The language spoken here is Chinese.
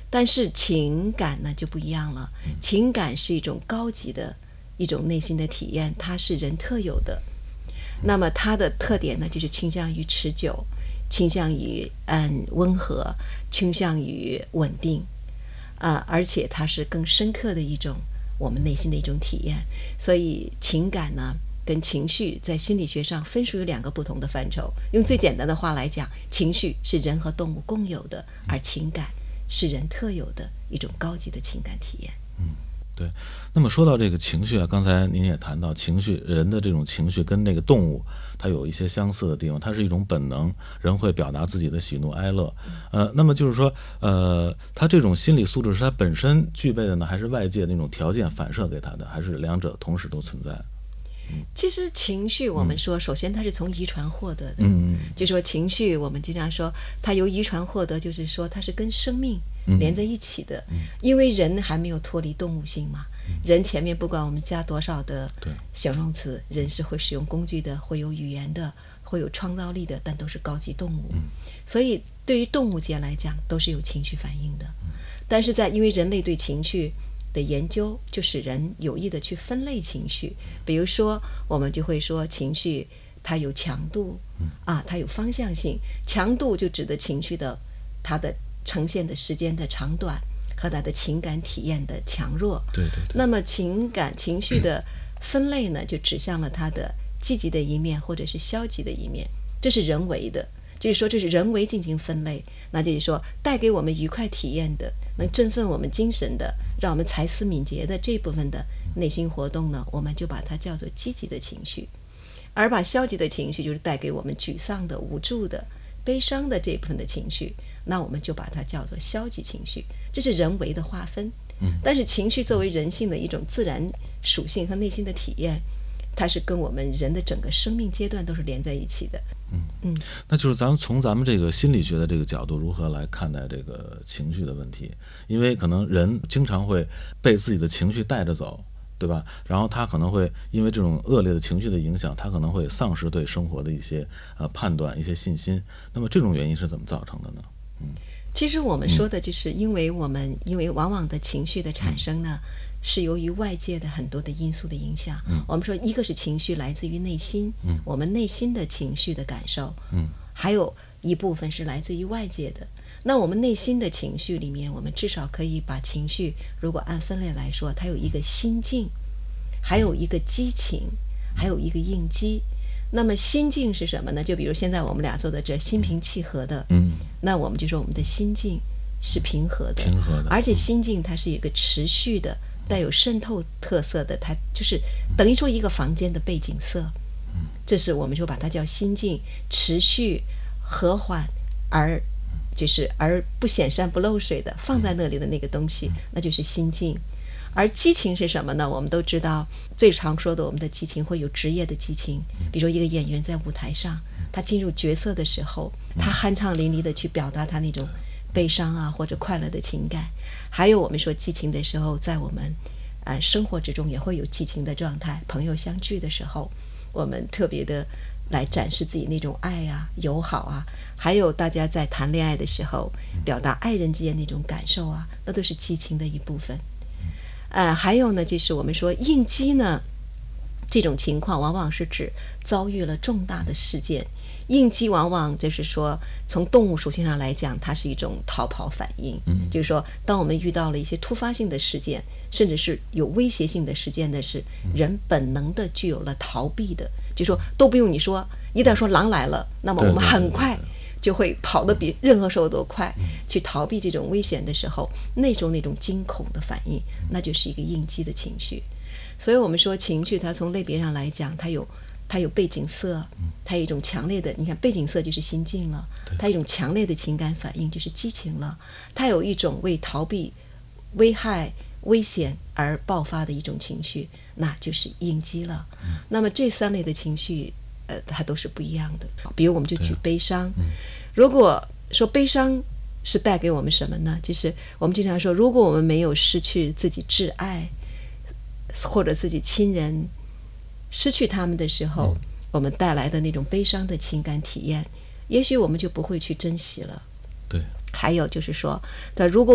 但是情感呢就不一样了，情感是一种高级的一种内心的体验，它是人特有的。那么它的特点呢，就是倾向于持久，倾向于温和，倾向于稳定，而且它是更深刻的一种我们内心的一种体验。所以情感呢跟情绪在心理学上分属于2个不同的范畴。用最简单的话来讲，情绪是人和动物共有的，而情感是人特有的一种高级的情感体验。 对。那么说到这个情绪啊，刚才您也谈到情绪，人的这种情绪跟那个动物它有一些相似的地方，它是一种本能，人会表达自己的喜怒哀乐。那么就是说他这种心理素质是他本身具备的呢，还是外界那种条件反射给他的，还是两者同时都存在？ 其实情绪我们说首先它是从遗传获得的，就说情绪我们经常说它由遗传获得，就是说它是跟生命连在一起的，因为人还没有脱离动物性嘛。人前面不管我们加多少的形容词，人是会使用工具的，会有语言的，会有创造力的，但都是高级动物。所以对于动物界来讲都是有情绪反应的。但是因为人类对情绪的研究，就使人有意的去分类情绪。比如说我们就会说情绪它有强度它有方向性。强度就指的情绪的它的呈现的时间的长短和它的情感体验的强弱。 对。 那么情绪的分类呢，就指向了它的积极的一面或者是消极的一面，这是人为的，就是说这是人为进行分类。那就是说带给我们愉快体验的，能振奋我们精神的，让我们才思敏捷的这部分的内心活动呢，我们就把它叫做积极的情绪。而把消极的情绪，就是带给我们沮丧的、无助的、悲伤的这部分的情绪，那我们就把它叫做消极情绪。这是人为的划分。但是情绪作为人性的一种自然属性和内心的体验，它是跟我们人的整个生命阶段都是连在一起的。 那就是从咱们这个心理学的这个角度，如何来看待这个情绪的问题？因为可能人经常会被自己的情绪带着走，对吧？然后他可能会因为这种恶劣的情绪的影响，他可能会丧失对生活的一些判断、一些信心。那么这种原因是怎么造成的呢？ 其实我们说的就是因为往往的情绪的产生呢，是由于外界的很多的因素的影响。我们说一个是情绪来自于内心，我们内心的情绪的感受，还有一部分是来自于外界的。那我们内心的情绪里面，我们至少可以把情绪如果按分类来说，它有一个心境，还有一个激情，还有一个应激。那么心境是什么呢？就比如现在我们俩坐在这心平气和的，那我们就说我们的心境是平和的，而且心境它是一个持续的带有渗透特色的，它就是等于说一个房间的背景色。这是我们说把它叫心境，持续和缓而不显山不漏水的放在那里的那个东西，那就是心境。而激情是什么呢？我们都知道最常说的我们的激情会有职业的激情，比如一个演员在舞台上，他进入角色的时候，他酣畅淋漓的去表达他那种悲伤或者快乐的情感。还有我们说激情的时候，在我们生活之中也会有激情的状态。朋友相聚的时候，我们特别的来展示自己那种爱友好还有大家在谈恋爱的时候表达爱人之间那种感受那都是激情的一部分。还有呢，就是我们说应激呢，这种情况往往是指遭遇了重大的事件。应激往往就是说从动物属性上来讲，它是一种逃跑反应，就是说当我们遇到了一些突发性的事件，甚至是有威胁性的事件的是人本能的具有了逃避的，就是说都不用你说，一旦说狼来了，那么我们很快就会跑得比任何时候都快，去逃避这种危险的时候，那种惊恐的反应，那就是一个应激的情绪。所以我们说情绪它从类别上来讲，它有背景色，它有一种强烈的，你看背景色就是心境了，它有一种强烈的情感反应就是激情了，它有一种为逃避危害危险而爆发的一种情绪，那就是应激了。那么这3类的情绪它都是不一样的。比如我们就举悲伤，如果说悲伤是带给我们什么呢？就是我们经常说，如果我们没有失去自己挚爱或者自己亲人，失去他们的时候，我们带来的那种悲伤的情感体验，也许我们就不会去珍惜了。 对。 还有就是说，如果